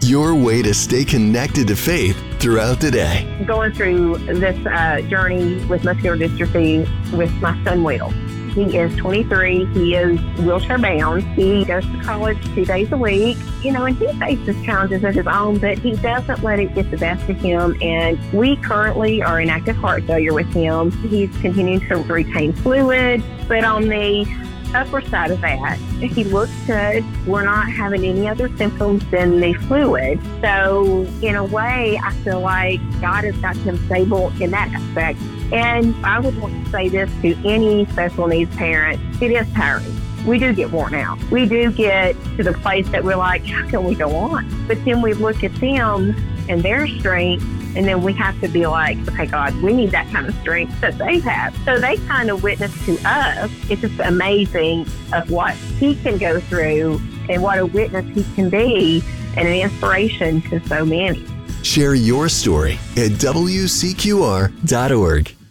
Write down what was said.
your way to stay connected to faith throughout the day. Going through this journey with muscular dystrophy with my son, Will. He is 23. He is wheelchair bound. He goes to college 2 days a week, and he faces challenges of his own, but he doesn't let it get the best of him. And we currently are in active heart failure with him. He's continuing to retain fluid, but on the upper side of that, he looks good. We're not having any other symptoms than the fluid. So in a way, I feel like God has got him stable in that aspect. And I would want to say this to any special needs parent. It is tiring. We do get worn out. We do get to the place that we're like, how can we go on? But then we look at them and their strength, and then we have to be like, okay, God, we need that kind of strength that they have. So they kind of witness to us. It's just amazing of what he can go through and what a witness he can be and an inspiration to so many. Share your story at WCQR.org.